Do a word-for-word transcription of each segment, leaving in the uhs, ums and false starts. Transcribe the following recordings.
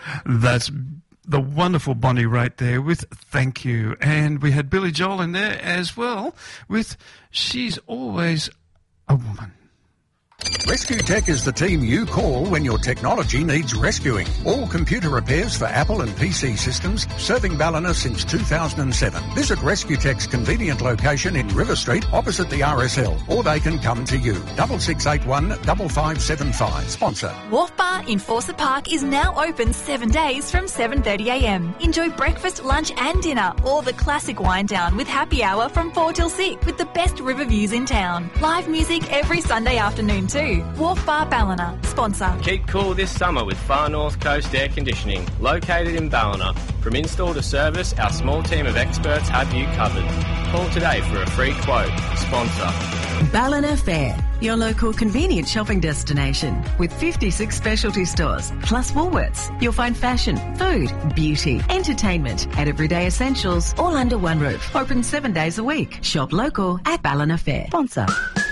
That's the wonderful Bonnie Raitt there with Thank You. And we had Billy Joel in there as well with She's Always a Woman. Rescue Tech is the team you call when your technology needs rescuing. All computer repairs for Apple and P C systems, serving Ballina since two thousand seven. Visit Rescue Tech's convenient location in River Street, opposite the R S L, or they can come to you. Double six eight one double five seven five. Sponsor. Wharf Bar in Fawcett Park is now open seven days from seven thirty a m. Enjoy breakfast, lunch and dinner, or the classic wind down with happy hour from four till six with the best river views in town. Live music every Sunday afternoon too. Wharf Bar Ballina, sponsor. Keep cool this summer with Far North Coast Air Conditioning, located in Ballina. From install to service, our small team of experts have you covered. Call today for a free quote. Sponsor. Ballina Fair, your local convenient shopping destination with fifty-six specialty stores, plus Woolworths. You'll find fashion, food, beauty, entertainment and everyday essentials all under one roof. Open seven days a week. Shop local at Ballina Fair. Sponsor.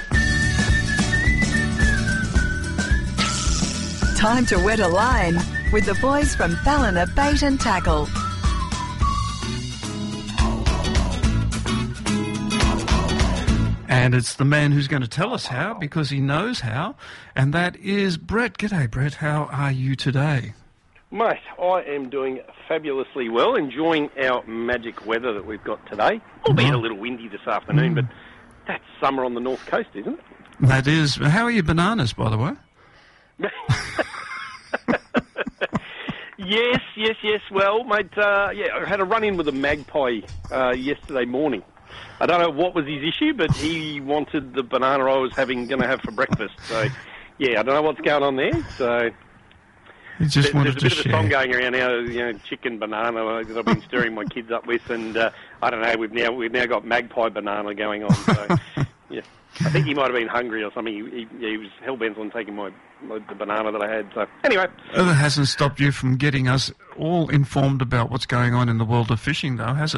Time to wet a line with the boys from Ballina Bait and Tackle. And it's the man who's going to tell us how, because he knows how, and that is Brett. G'day, Brett. How are you today? Mate, I am doing fabulously well, enjoying our magic weather that we've got today. Albeit Mm. a little windy this afternoon, Mm. but that's summer on the north coast, isn't it? That is. How are your bananas, by the way? Yes, yes, yes. Well, mate, uh, yeah, I had a run-in with a magpie uh, yesterday morning. I don't know what was his issue, but he wanted the banana I was having going to have for breakfast. So, yeah, I don't know what's going on there. So, He just there, wanted there's a bit to of a share. song going around now, you know, chicken banana that I've been stirring my kids up with, and uh, I don't know. We've now we've now got magpie banana going on. So, yeah. I think he might have been hungry or something. He, he, he was hell-bent on taking my, my the banana that I had. So anyway, Well, it hasn't stopped you from getting us all informed about what's going on in the world of fishing, though, has it?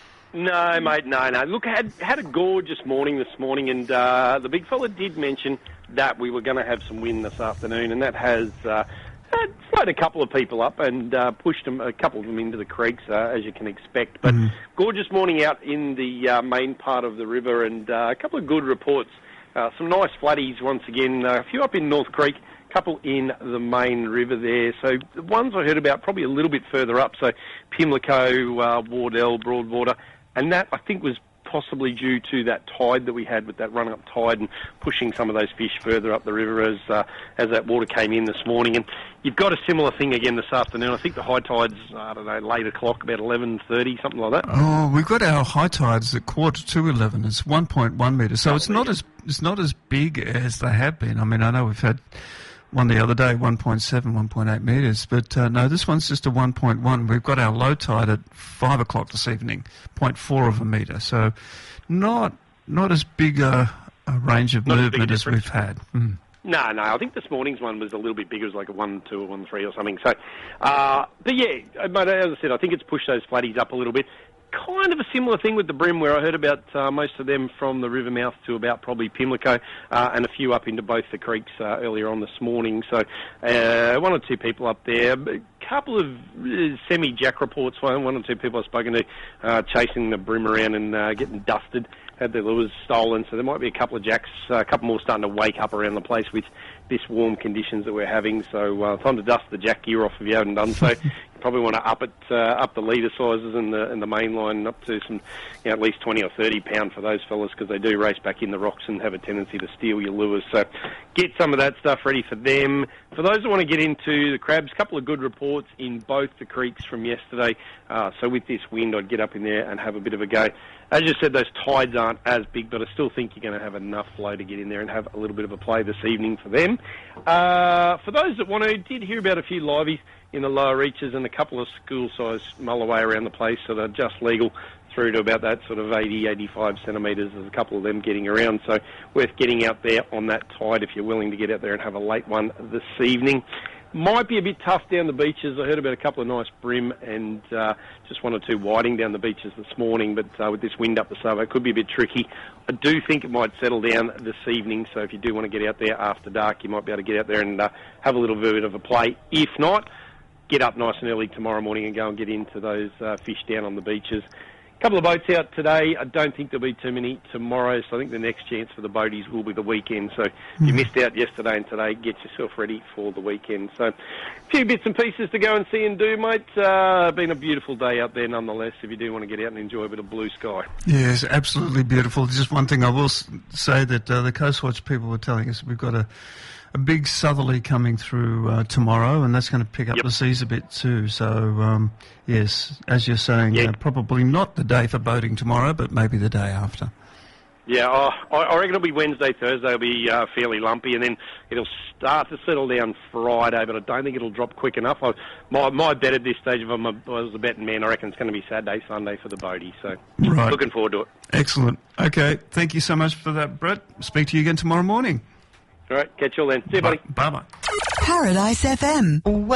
no, mate, no, no. Look, I had had a gorgeous morning this morning, and uh, the big fella did mention that we were going to have some wind this afternoon, and that has uh, uh, slowed a couple of people up and uh, pushed them, a couple of them into the creeks, uh, as you can expect. But Mhm. gorgeous morning out in the uh, main part of the river, and uh, a couple of good reports. Uh, some nice flatties once again, uh, a few up in North Creek, a couple in the main river there. So the ones I heard about probably a little bit further up, so Pimlico, uh, Wardell, Broadwater, and that I think was possibly due to that tide that we had with that run-up tide and pushing some of those fish further up the river as uh, as that water came in this morning. And you've got a similar thing again this afternoon. I think the high tide's, I don't know, late o'clock, about eleven thirty, something like that. Oh, we've got our high tides at quarter to eleven. It's one point one metres, so Oh, it's not as it's not as big as they have been. I mean, I know we've had one the other day, one point seven, one point eight metres, but uh, no, this one's just a one point one. We've got our low tide at five o'clock this evening, zero point four of a metre, so not not as big a, a range of Not as big a movement as difference. we've had. Mm. No, no, I think this morning's one was a little bit bigger. It was like a one two or one three or something. So, uh, but yeah, but as I said, I think it's pushed those flatties up a little bit. Kind of a similar thing with the brim, where I heard about uh, most of them from the river mouth to about probably Pimlico, uh, and a few up into both the creeks uh, earlier on this morning. So uh, one or two people up there. A couple of uh, semi-jack reports, one one or two people I've spoken to, uh, chasing the brim around and uh, getting dusted, had their lures stolen. So there might be a couple of jacks, uh, a couple more starting to wake up around the place with this warm conditions that we're having. So uh, time to dust the jack gear off if you haven't done so. You probably want to up it, uh, up the leader sizes in the in the main line up to some, you know, at least twenty or thirty pound for those fellas, because they do race back in the rocks and have a tendency to steal your lures. So get some of that stuff ready for them. For those that want to get into the crabs, a couple of good reports in both the creeks from yesterday. Uh, so with this wind, I'd get up in there and have a bit of a go. As you said, those tides aren't as big, but I still think you're going to have enough flow to get in there and have a little bit of a play this evening for them. Uh, for those that want to, did hear about a few liveys in the lower reaches and a couple of school-sized mulloway around the place, so they're just legal through to about that sort of eighty, eighty-five centimetres. There's a couple of them getting around, so worth getting out there on that tide if you're willing to get out there and have a late one this evening. Might be a bit tough down the beaches. I heard about a couple of nice brim and uh, just one or two whiting down the beaches this morning, but uh, with this wind up the sub, it could be a bit tricky. I do think it might settle down this evening, so if you do want to get out there after dark, you might be able to get out there and uh, have a little bit of a play. If not, get up nice and early tomorrow morning and go and get into those uh, fish down on the beaches. A couple of boats out today. I don't think there'll be too many tomorrow, so I think the next chance for the boaties will be the weekend. So if you missed out yesterday and today, get yourself ready for the weekend. So a few bits and pieces to go and see and do, mate. Uh, been a beautiful day out there nonetheless, if you do want to get out and enjoy a bit of blue sky. Yes, absolutely beautiful. Just one thing I will s- say that uh, the Coast Watch people were telling us, we've got a a big southerly coming through uh, tomorrow, and that's going to pick up Yep. the seas a bit too. So, um, yes, as you're saying, Yeah. uh, probably not the day for boating tomorrow, but maybe the day after. Yeah, oh, I I reckon it'll be Wednesday, Thursday will be uh, fairly lumpy, and then it'll start to settle down Friday, but I don't think it'll drop quick enough. I, my my bet at this stage, if I'm a, I was a betting man, I reckon it's going to be Saturday, Sunday for the boatie, so Right. looking forward to it. Excellent. Okay, thank you so much for that, Brett. Speak to you again tomorrow morning. All right, catch you all then. See you, buddy. Bye-bye. Paradise F M.